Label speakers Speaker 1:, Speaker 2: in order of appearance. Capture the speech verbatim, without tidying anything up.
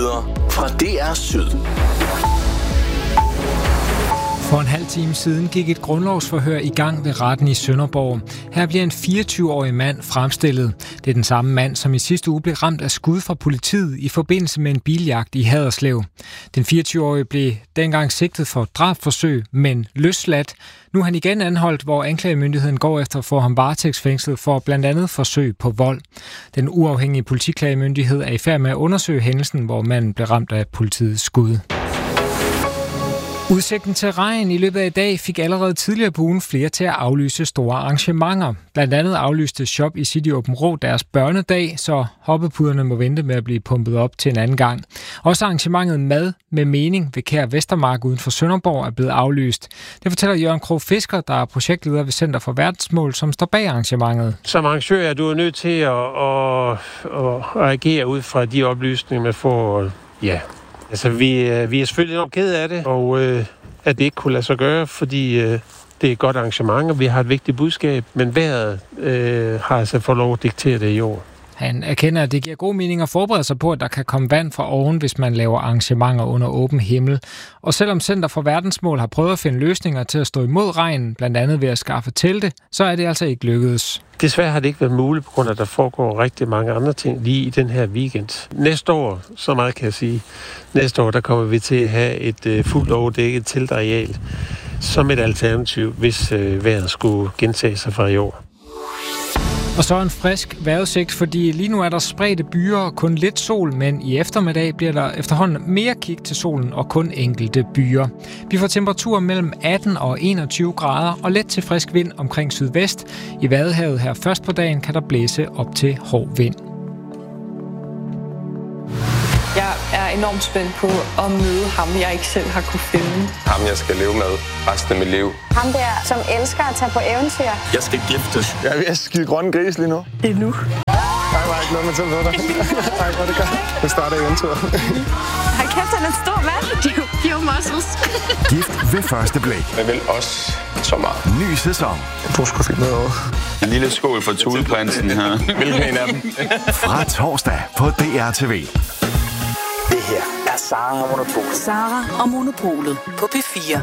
Speaker 1: Nyheder fra D R Syd.
Speaker 2: For en halv time siden gik et grundlovsforhør i gang ved retten i Sønderborg. Her bliver en fireogtyve-årig mand fremstillet. Det er den samme mand, som i sidste uge blev ramt af skud fra politiet i forbindelse med en biljagt i Haderslev. Den fireogtyve-årige blev dengang sigtet for drabsforsøg, men løsladt. Nu er han igen anholdt, hvor anklagemyndigheden går efter at få ham varetægtsfængslet for blandt andet forsøg på vold. Den uafhængige politiklagemyndighed er i færd med at undersøge hændelsen, hvor manden blev ramt af politiets skud. Udsigten til regn i løbet af i dag fik allerede tidligere på ugen flere til at aflyse store arrangementer. Blandt andet aflyste Shop i City Aabenraa deres børnedag, så hoppepuderne må vente med at blive pumpet op til en anden gang. Også arrangementet Mad med Mening ved Kær Vestermark uden for Sønderborg er blevet aflyst. Det fortæller Jørgen Krog Fisker, der er projektleder ved Center for Verdensmål, som står bag arrangementet.
Speaker 3: Som arrangør er du nødt til at, at, at, at agere ud fra de oplysninger, man får. Ja. Altså, vi, vi er selvfølgelig nok ked af det, og øh, at det ikke kunne lade sig gøre, fordi øh, det er et godt arrangement, og vi har et vigtigt budskab, men vejret øh, har altså fået lov at diktere det i år.
Speaker 2: Han erkender, at det giver god mening at forberede sig på, at der kan komme vand fra oven, hvis man laver arrangementer under åben himmel. Og selvom Center for Verdensmål har prøvet at finde løsninger til at stå imod regnen, blandt andet ved at skaffe telte, så er det altså ikke lykkedes.
Speaker 3: Desværre har det ikke været muligt, på grund af, at der foregår rigtig mange andre ting lige i den her weekend. Næste år, så meget kan jeg sige, næste år der kommer vi til at have et øh, fuldt overdækket teltareal som et alternativ, hvis øh, vejret skulle gentage sig fra i år.
Speaker 2: Og så en frisk vejrudsigt, fordi lige nu er der spredte byer og kun lidt sol, men i eftermiddag bliver der efterhånden mere kig til solen og kun enkelte byer. Vi får temperaturer mellem atten og enogtyve grader og let til frisk vind omkring sydvest. I Vadehavet her først på dagen kan der blæse op til hård vind.
Speaker 4: Jeg er enormt spændt på at møde ham, jeg ikke selv har kunne finde.
Speaker 5: Ham, jeg skal leve med resten af mit liv.
Speaker 6: Ham der, som elsker at tage på eventyr.
Speaker 1: Jeg skal giftes.
Speaker 7: Jeg er ved at skide grønne gris lige nu.
Speaker 4: Det er nu.
Speaker 7: Nej, var ikke noget med til dig. Nej, hvor det gør. Det starter eventyret.
Speaker 4: Hold kæft, han er en stor mand. De er jo muscles.
Speaker 8: Gift ved første blik.
Speaker 5: Jeg vil også så meget.
Speaker 8: Ny sæson.
Speaker 7: Du skulle finde noget over.
Speaker 5: En lille skål for Tudeprinsen her. Hvilken en af dem?
Speaker 8: Fra torsdag på D R T V.
Speaker 1: Det her er Sara og Monopolet.
Speaker 9: Sara og Monopolet på P fire.